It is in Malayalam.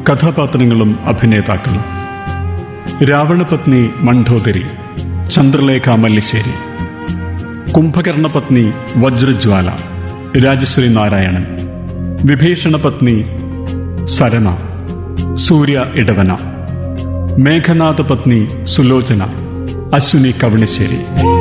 കഥാപാത്രങ്ങളും അഭിനേതാക്കളും: രാവണപത്നി മണ്ഡോദരി ചന്ദ്രലേഖ മല്ലിശ്ശേരി, കുംഭകർണപത്നി വജ്രജ്വാല രാജശ്രീ നാരായണൻ, വിഭീഷണപത്നി സരമ സൂര്യ ഇടവന, മേഘനാഥപത്നി സുലോചന അശ്വിനി കവണിശ്ശേരി.